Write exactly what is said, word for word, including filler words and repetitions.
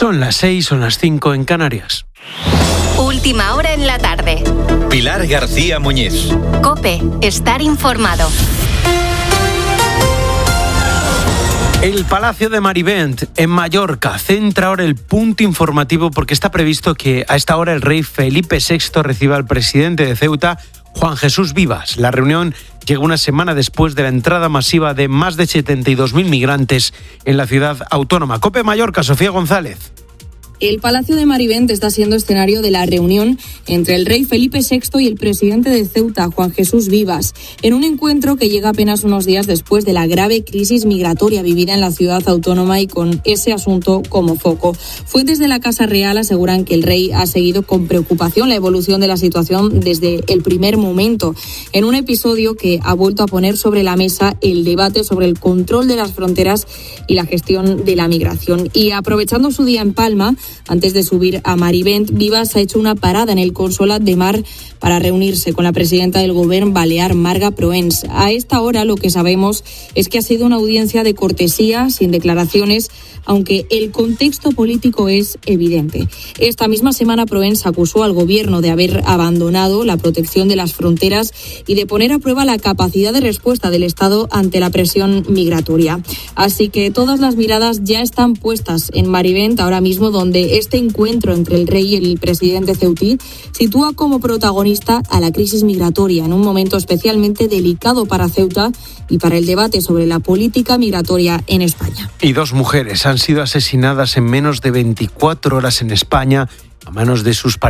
Son las seis, son las cinco en Canarias. Última hora en la tarde. Pilar García Muñiz. COPE, estar informado. El Palacio de Marivent, en Mallorca, centra ahora el punto informativo porque está previsto que a esta hora el rey Felipe sexto reciba al presidente de Ceuta, Juan Jesús Vivas. La reunión llega una semana después de la entrada masiva de más de setenta y dos mil migrantes en la ciudad autónoma. COPE Mallorca, Sofía González. El Palacio de Marivent está siendo escenario de la reunión entre el rey Felipe sexto y el presidente de Ceuta, Juan Jesús Vivas, en un encuentro que llega apenas unos días después de la grave crisis migratoria vivida en la ciudad autónoma y con ese asunto como foco. Fuentes de la Casa Real aseguran que el rey ha seguido con preocupación la evolución de la situación desde el primer momento, en un episodio que ha vuelto a poner sobre la mesa el debate sobre el control de las fronteras y la gestión de la migración. Y aprovechando su día en Palma, antes de subir a Marivent, Vivas ha hecho una parada en el Consolat de Mar para reunirse con la presidenta del Gobierno balear, Marga Proens. A esta hora lo que sabemos es que ha sido una audiencia de cortesía, sin declaraciones, aunque el contexto político es evidente. Esta misma semana Proens acusó al Gobierno de haber abandonado la protección de las fronteras y de poner a prueba la capacidad de respuesta del Estado ante la presión migratoria. Así que todas las miradas ya están puestas en Marivent ahora mismo, donde este encuentro entre el rey y el presidente ceutí sitúa como protagonista a la crisis migratoria en un momento especialmente delicado para Ceuta y para el debate sobre la política migratoria en España. Y dos mujeres han sido asesinadas en menos de veinticuatro horas en España a manos de sus parientes.